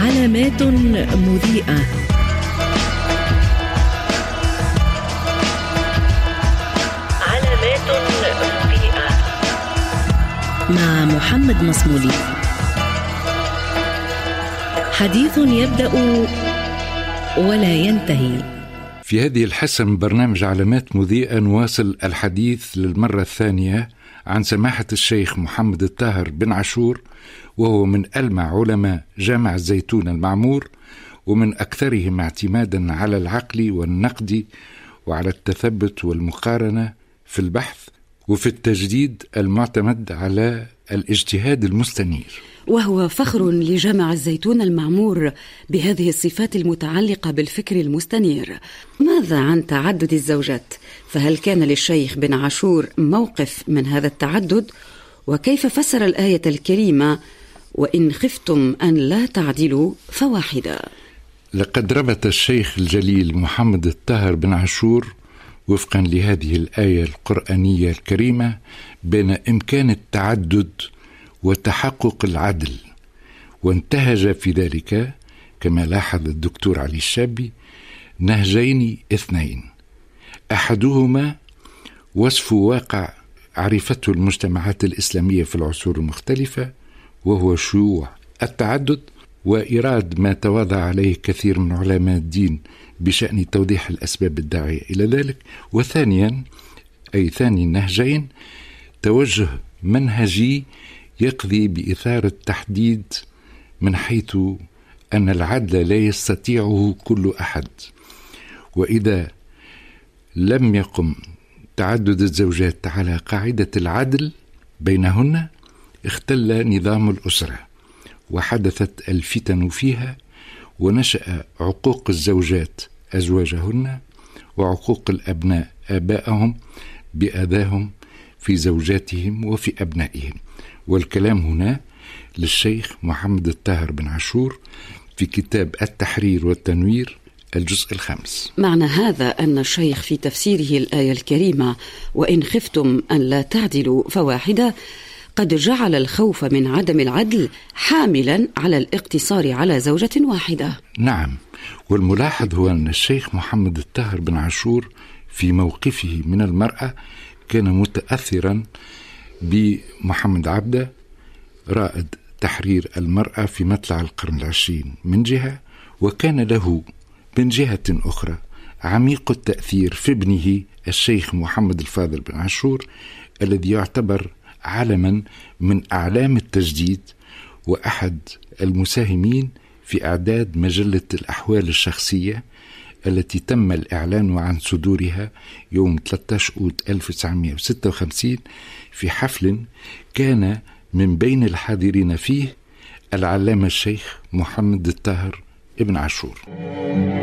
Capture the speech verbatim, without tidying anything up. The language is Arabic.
علامات مضيئة. علامات مضيئة مع محمد مصمولي. حديث يبدأ ولا ينتهي. في هذه الحصة من برنامج علامات مضيئة نواصل الحديث للمرة الثانية عن سماحة الشيخ محمد الطاهر بن عاشور، وهو من ألمع علماء جامع الزيتون المعمور، ومن أكثرهم اعتمادا على العقل والنقد وعلى التثبت والمقارنة في البحث وفي التجديد المعتمد على الاجتهاد المستنير. وهو فخر لجامع الزيتون المعمور بهذه الصفات المتعلقة بالفكر المستنير. ماذا عن تعدد الزوجات؟ فهل كان للشيخ بن عاشور موقف من هذا التعدد؟ وكيف فسر الآية الكريمة وإن خفتم أن لا تعدلوا فواحدة؟ لقد ربط الشيخ الجليل محمد الطاهر بن عاشور وفقا لهذه الآية القرآنية الكريمة بين إمكان التعدد وتحقق العدل، وانتهج في ذلك كما لاحظ الدكتور علي الشابي نهجين اثنين، أحدهما وصف واقع عرفته المجتمعات الإسلامية في العصور المختلفة وهو شيوع التعدد، وإيراد ما تواضع عليه كثير من علماء الدين بشأن توضيح الأسباب الداعية إلى ذلك. وثانيا أي ثاني النهجين توجه منهجي يقضي بإثارة التحديد من حيث أن العدل لا يستطيعه كل أحد، وإذا لم يقم تعدد الزوجات على قاعدة العدل بينهن اختل نظام الأسرة وحدثت الفتن فيها، ونشأ عقوق الزوجات أزواجهن وعقوق الأبناء آباءهم بأذاهم في زوجاتهم وفي أبنائهم. والكلام هنا للشيخ محمد الطاهر بن عاشور في كتاب التحرير والتنوير الجزء الخامس. معنى هذا أن الشيخ في تفسيره الآية الكريمة وإن خفتم أن لا تعدلوا فواحدة قد جعل الخوف من عدم العدل حاملا على الاقتصار على زوجة واحدة. نعم، والملاحظ هو أن الشيخ محمد الطاهر بن عاشور في موقفه من المرأة كان متأثرا بمحمد عبده رائد تحرير المرأة في مطلع القرن العشرين من جهة، وكان له من جهة أخرى عميق التأثير في ابنه الشيخ محمد الفاضل بن عاشور الذي يعتبر علما من أعلام التجديد وأحد المساهمين في إعداد مجلة الأحوال الشخصية التي تم الإعلان عن صدورها يوم ثلاثة عشر أوت ألف وتسعمائة وستة وخمسين في حفل كان من بين الحاضرين فيه العلامة الشيخ محمد الطاهر ابن عاشور.